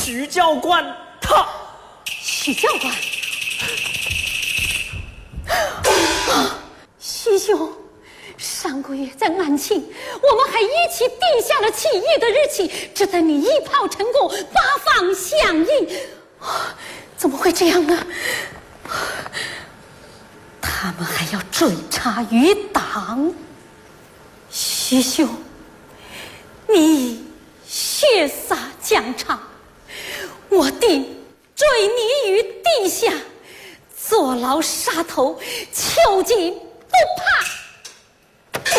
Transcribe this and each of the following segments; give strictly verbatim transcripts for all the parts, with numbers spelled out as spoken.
徐教官他。 徐教官，啊，徐兄，上个月在安庆，我们还一起定下了起义的日期，只等你一炮成功，八方响应。啊，怎么会这样呢？他们还要追查余党。徐兄，你血洒疆场，我定追你于地下，坐牢杀头，囚禁不怕。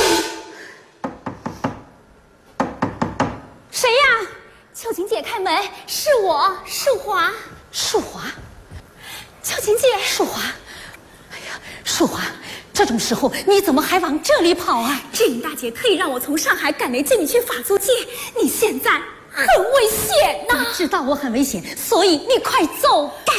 谁呀？ 秋瑾姐，开门，是我，淑华。 淑华， 秋瑾姐， 淑华，哎呀，淑华，这种时候你怎么还往这里跑啊？ 志颖大姐特意让我从上海赶来接你去法租界，你现在很危险呐、啊！ 知道我很危险，所以你快走吧。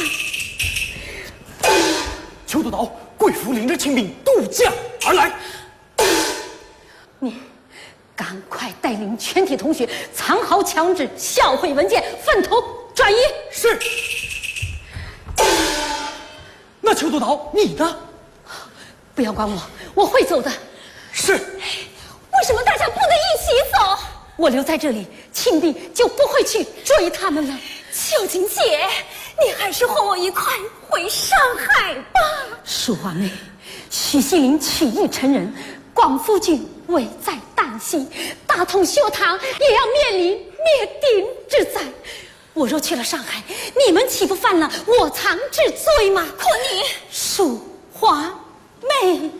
邱督导，贵府领着清兵渡江而来。 你赶快带领全体同学藏好枪支，销毁文件，分头转移。 是。那邱督导，你呢？ 不要管我，我会走的。 是。 为什么大家不能一起走？ 我留在这里，庆帝就不会去追他们了。 秋瑾姐，你还是和我一块回上海吧。 淑华妹，徐锡麟起义成人，广福军危在旦夕，大同修堂也要面临灭顶之灾。我若去了上海，你们岂不犯了我藏之罪吗？ 可你， 淑华妹。